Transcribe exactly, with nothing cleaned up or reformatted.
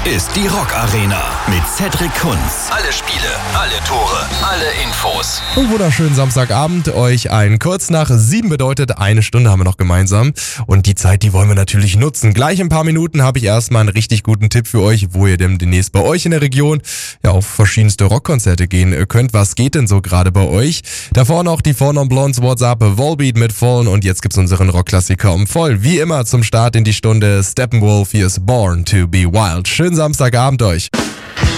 ist die Rock Arena mit Cedric Kunz. Alle Spiele, alle Tore, alle Infos. Einen wunderschönen Samstagabend. Euch ein kurz nach sieben bedeutet, eine Stunde haben wir noch gemeinsam. Und die Zeit, die wollen wir natürlich nutzen. Gleich in ein paar Minuten habe ich erstmal einen richtig guten Tipp für euch, wo ihr denn demnächst bei euch in der Region ja auf verschiedenste Rockkonzerte gehen könnt. Was geht denn so gerade bei euch? Davor noch die Four Non Blondes WhatsApp Volbeat mit Fallen und jetzt gibt's unseren Rockklassiker um voll. Wie immer zum Start in die Stunde Steppenwolf, hier ist Born to be Wild. Schönen Samstagabend euch.